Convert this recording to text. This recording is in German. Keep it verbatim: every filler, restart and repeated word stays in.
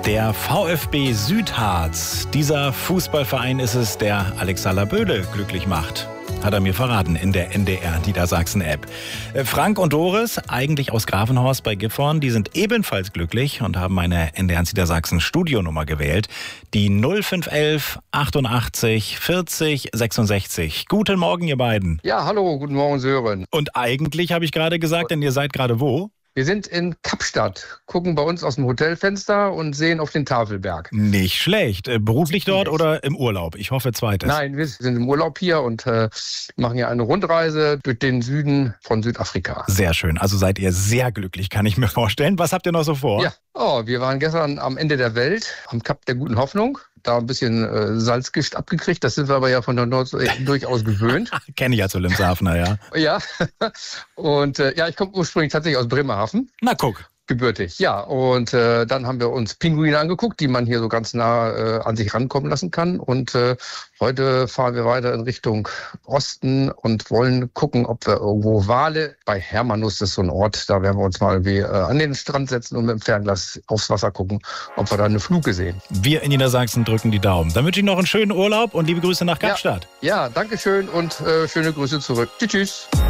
Der VfB Südharz, dieser Fußballverein ist es, der Alex Böhle glücklich macht. Hat er mir verraten in der N D R Niedersachsen-App. Frank und Doris, eigentlich aus Gravenhorst bei Gifhorn, die sind ebenfalls glücklich und haben meine N D R Niedersachsen Studionummer gewählt. Die null fünf elf achtundachtzig vierzig sechsundsechzig. Guten Morgen, ihr beiden. Ja, hallo, guten Morgen, Sören. Und eigentlich habe ich gerade gesagt, denn ihr seid gerade wo? Wir sind in Kapstadt, gucken bei uns aus dem Hotelfenster und sehen auf den Tafelberg. Nicht schlecht. Beruflich dort Nicht. Oder im Urlaub? Ich hoffe zweites. Nein, wir sind im Urlaub hier und äh, machen hier eine Rundreise durch den Süden von Südafrika. Sehr schön. Also seid ihr sehr glücklich, kann ich mir vorstellen. Was habt ihr noch so vor? Ja, oh, wir waren gestern am Ende der Welt, am Kap der Guten Hoffnung. Da ein bisschen äh, Salzgischt abgekriegt. Das sind wir aber ja von der Nordsee durchaus gewöhnt. Kenne ich ja zu Wilhelmshavener, ja. Ja, und äh, ja, ich komme ursprünglich tatsächlich aus Bremerhaven. Na guck. Gebürtig, ja. Und äh, dann haben wir uns Pinguine angeguckt, die man hier so ganz nah äh, an sich rankommen lassen kann. Und äh, heute fahren wir weiter in Richtung Osten und wollen gucken, ob wir irgendwo Wale, bei Hermanus, das ist so ein Ort, da werden wir uns mal wie, äh, an den Strand setzen und mit dem Fernglas aufs Wasser gucken, ob wir da eine Fluke sehen. Wir in Niedersachsen drücken die Daumen. Dann wünsche ich noch einen schönen Urlaub und liebe Grüße nach Kapstadt. Ja, ja, danke schön und äh, schöne Grüße zurück. Tschüss, tschüss.